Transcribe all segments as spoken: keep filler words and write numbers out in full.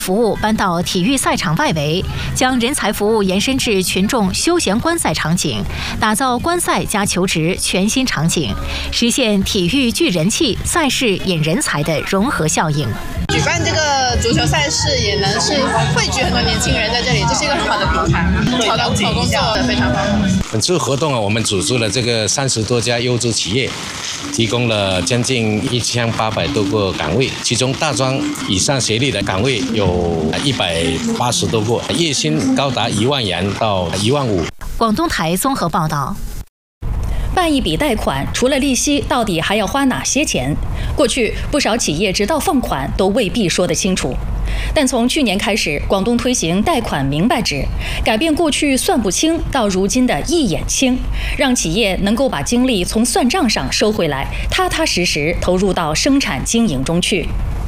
服务搬到体育赛场外围，将人才服务延伸至群众休闲观赛场景，打造观赛加求职全新场景，实现体育聚人气、赛事引人才的融合效应。 举办这个足球赛事也能是汇聚很多年轻人在这里，这是一个很好的平台，找到找工作非常棒。 本次活动啊，我们组织了这个三十多家优质企业，提供了将近一千八百多个岗位，其中大专以上学历的岗位有一百八十多个，月薪高达一万元到一万五。 广东台综合报道。 办一笔贷款，除了利息，到底还要花哪些钱？过去不少企业直到放款都未必说得清楚。但从去年开始，广东推行贷款明白纸，改变过去算不清到如今的一眼清，让企业能够把精力从算账上收回来，踏踏实实投入到生产经营中去。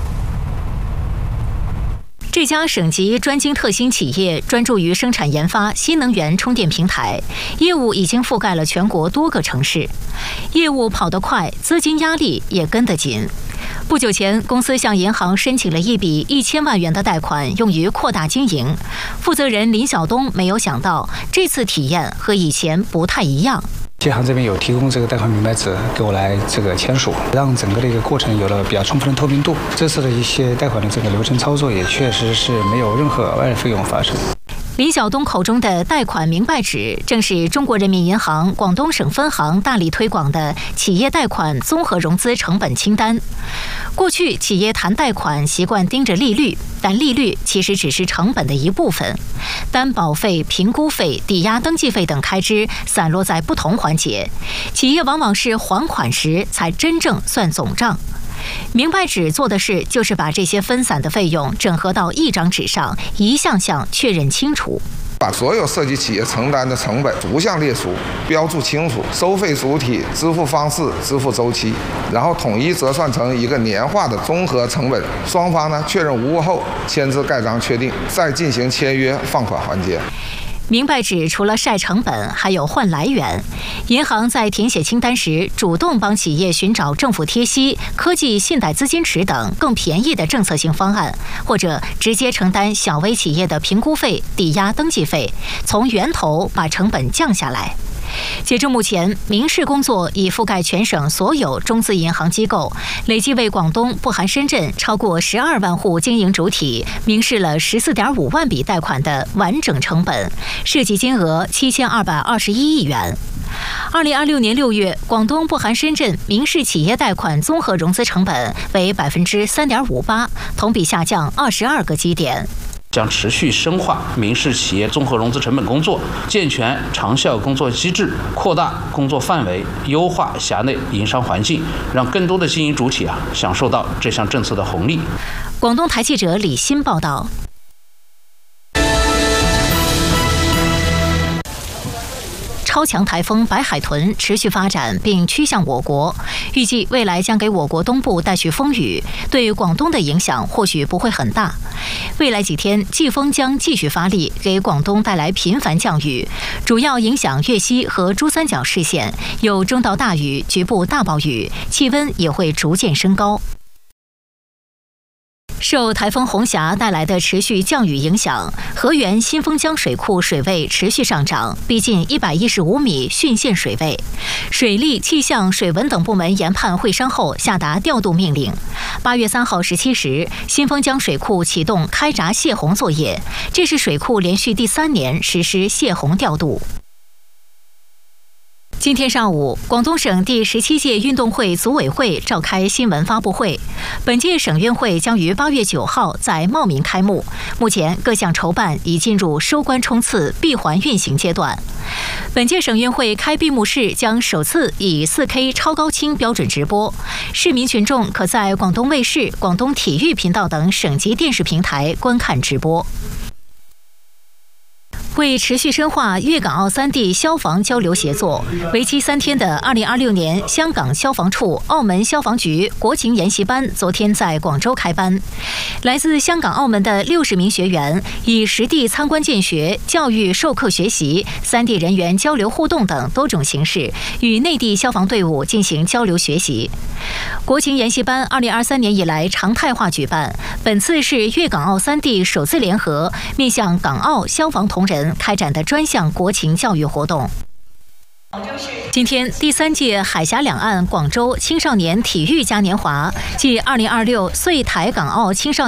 这家省级专精特新企业专注于生产研发新能源充电平台，业务已经覆盖了全国多个城市。业务跑得快，资金压力也跟得紧。不久前，公司向银行申请了一笔一千万元的贷款，用于扩大经营。负责人林晓东没有想到，这次体验和以前不太一样。 建行这边有提供这个贷款明白纸给我来这个签署，让整个的一个过程有了比较充分的透明度。这次的一些贷款的这个流程操作也确实是没有任何额外的费用发生。 林晓东口中的贷款明白纸，正是中国人民银行广东省分行大力推广的企业贷款综合融资成本清单。过去企业谈贷款习惯盯着利率，但利率其实只是成本的一部分，担保费、评估费、抵押登记费等开支散落在不同环节，企业往往是还款时才真正算总账。明白纸做的事就是把这些分散的费用整合到一张纸上，一项项确认清楚， 把所有涉及企业承担的成本逐项列出，标注清楚收费主体、支付方式、支付周期，然后统一折算成一个年化的综合成本。双方呢确认无误后，签字盖章确定，再进行签约放款环节。 明白纸除了晒成本，还有换来源。银行在填写清单时，主动帮企业寻找政府贴息、科技信贷资金池等更便宜的政策性方案，或者直接承担小微企业的评估费、抵押登记费，从源头把成本降下来。截至目前，明示工作已覆盖全省所有中资银行机构，累计为广东不含深圳超过十二万户经营主体明示了十四点五万笔贷款的完整成本，涉及金额七千二百二十一亿元。二零二六年六月，广东不含深圳明示企业贷款综合融资成本为百分之三点五八，同比下降二十二个基点。 将持续深化民事企业综合融资成本工作，健全长效工作机制，扩大工作范围，优化辖内营商环境，让更多的经营主体啊享受到这项政策的红利。 广东台记者李欣报道。超强台风白海豚持续发展并趋向我国，预计未来将给我国东部带去风雨，对广东的影响或许不会很大。未来几天，季风将继续发力，给广东带来频繁降雨，主要影响粤西和珠三角市县，有中到大雨，局部大暴雨，气温也会逐渐升高。受台风红霞带来的持续降雨影响，河源新丰江水库水位持续上涨，逼近一百一十五米汛限水位。水利、气象、水文等部门研判会商后，下达调度命令。八月三号十七时，新丰江水库启动开闸泄洪作业，这是水库连续第三年实施泄洪调度。今天上午，广东省第十七届运动会组委会召开新闻发布会。本届省运会将于八月九号在茂名开幕。目前各项筹办已进入收官冲刺、闭环运行阶段。本届省运会开闭幕式将首次以 四K 超高清标准直播，市民群众可在广东卫视、广东体育频道等省级电视平台观看直播。 为持续深化粤港澳三地消防交流协作，为期三天的二零二六年香港消防处、澳门消防局国情研习班昨天在广州开班。来自香港、澳门的六十名学员以实地参观见学、教育授课学习、三地人员交流互动等多种形式，与内地消防队伍进行交流学习。国情研习班二零二三年以来常态化举办，本次是粤港澳三地首次联合面向港澳消防同仁开展的专项国情教育活动。今天，第三届海峡两岸广州青少年体育嘉年华暨二零二六穗台港澳青少年